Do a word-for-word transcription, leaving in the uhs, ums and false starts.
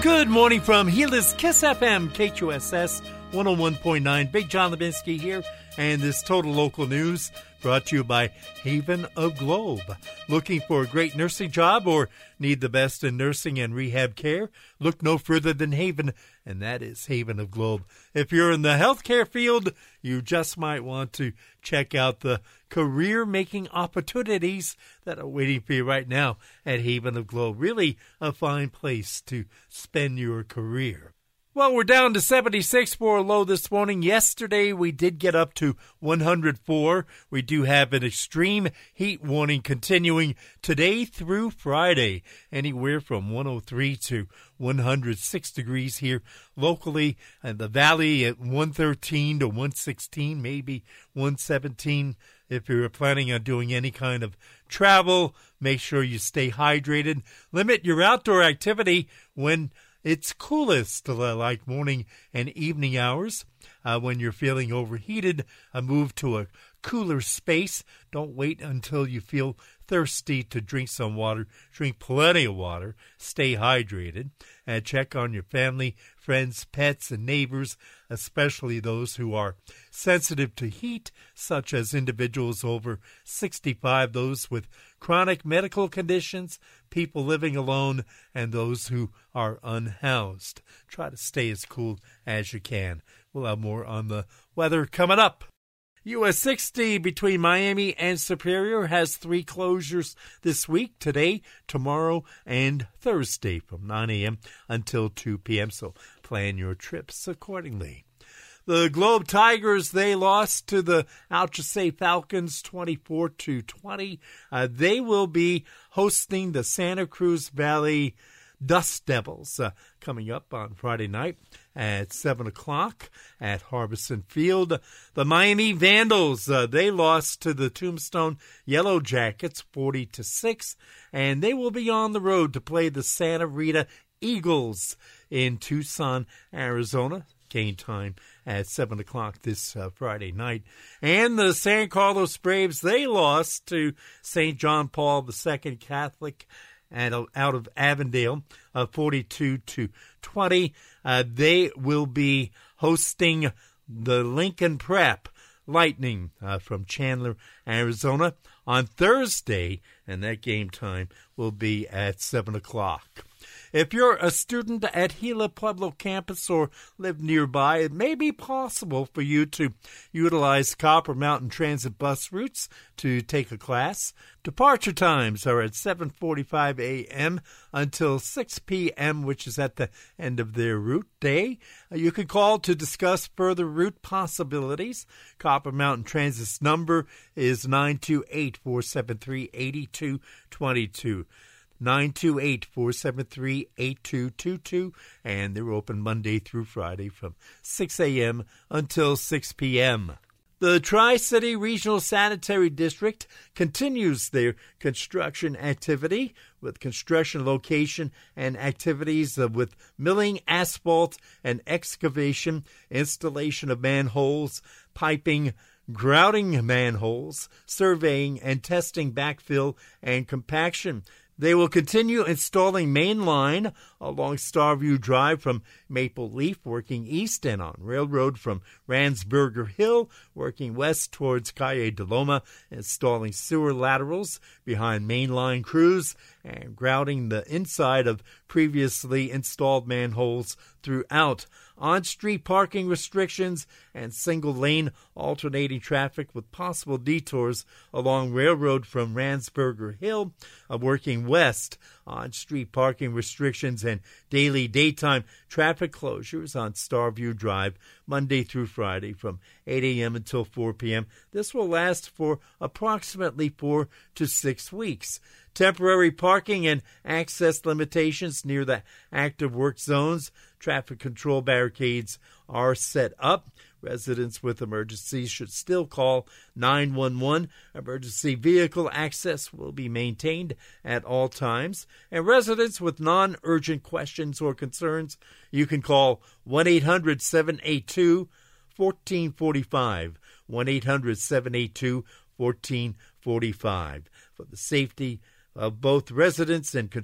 Good morning from Gila Kiss F M, K Q S S one oh one point nine. Big John Levinsky here, and this Total Local News brought to you by Haven of Globe. Looking for a great nursing job or need the best in nursing and rehab care? Look no further than Haven, and that is Haven of Globe. If you're in the healthcare field, you just might want to check out the career-making opportunities that are waiting for you right now at Haven of Globe. Really a fine place to spend your career. Well, we're down to seventy-six for a low this morning. Yesterday, we did get up to one hundred four. We do have an extreme heat warning continuing today through Friday, anywhere from one oh three to one hundred six degrees here locally, and the valley at one thirteen to one sixteen, maybe one seventeen. If you're planning on doing any kind of travel, make sure you stay hydrated. Limit your outdoor activity when it's coolest, like morning and evening hours. Uh, when you're feeling overheated, uh, move to a cooler space. Don't wait until you feel thirsty to drink some water. Drink plenty of water. Stay hydrated. And check on your family, friends, pets, and neighbors, especially those who are sensitive to heat, such as individuals over sixty-five, those with chronic medical conditions, people living alone, and those who are unhoused. Try to stay as cool as you can. We'll have more on the weather coming up. U S sixty between Miami and Superior has three closures this week, today, tomorrow, and Thursday from nine a.m. until two p.m., so plan your trips accordingly. The Globe Tigers, they lost to the Alchese Falcons twenty-four to twenty. Uh, they will be hosting the Santa Cruz Valley Dust Devils uh, coming up on Friday night at seven o'clock at Harbison Field. The Miami Vandals, uh, they lost to the Tombstone Yellow Jackets forty to six, and they will be on the road to play the Santa Rita Eagles in Tucson, Arizona. Game time at seven o'clock this uh, Friday night. And the San Carlos Braves, they lost to Saint John Paul the Second Catholic and out of Avondale, uh, forty-two to twenty. Uh, they will be hosting the Lincoln Prep Lightning uh, from Chandler, Arizona on Thursday, and that game time will be at seven o'clock. If you're a student at Gila Pueblo campus or live nearby, it may be possible for you to utilize Copper Mountain Transit bus routes to take a class. Departure times are at seven forty-five a.m. until six p.m., which is at the end of their route day. You can call to discuss further route possibilities. Copper Mountain Transit's number is nine two eight, four seven three, eight two two two. nine two eight, four seven three, eight two two two, and they're open Monday through Friday from six a.m. until six p.m. The Tri-City Regional Sanitary District continues their construction activity with construction location and activities of, with milling, asphalt, and excavation, installation of manholes, piping, grouting manholes, surveying and testing backfill and compaction. They will continue installing main line along Starview Drive from Maple Leaf, working east, and on Railroad from Ransburger Hill, working west towards Calle de Loma, installing sewer laterals behind mainline crews and grouting the inside of previously installed manholes throughout. On-street parking restrictions and single-lane alternating traffic with possible detours along Railroad from Ransburger Hill, uh, working west. On-street parking restrictions and daily daytime traffic closures on Starview Drive Monday through Friday from eight a.m. until four p.m. This will last for approximately four to six weeks. Temporary parking and access limitations near the active work zones. Traffic control barricades are set up. Residents with emergencies should still call nine one one. Emergency vehicle access will be maintained at all times. And residents with non-urgent questions or concerns, you can call one eight hundred, seven eight two, one four four five. one eight hundred, seven eight two, one four four five. For the safety of both residents and